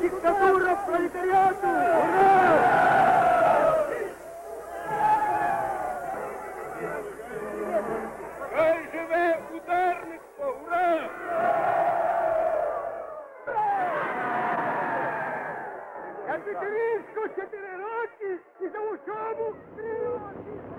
Диктатура пролетариату! Ура! Хай живе ударництво! Ура! Я Петерівську 4 роки і за учобу 3 роки!